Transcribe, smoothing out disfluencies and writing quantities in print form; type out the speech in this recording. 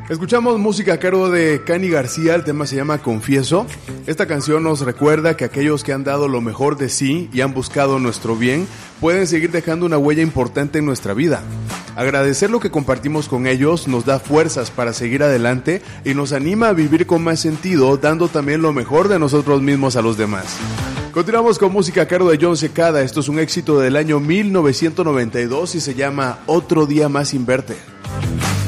Escuchamos música a cargo de Cani García, el tema se llama Confieso. Esta canción nos recuerda que aquellos que han dado lo mejor de sí y han buscado nuestro bien, pueden seguir dejando una huella importante en nuestra vida. Agradecer lo que compartimos con ellos nos da fuerzas para seguir adelante y nos anima a vivir con más sentido, dando también lo mejor de nosotros mismos a los demás. Continuamos con música a cargo de John Secada. Esto es un éxito del año 1992 y se llama Otro Día Más Sin Verte.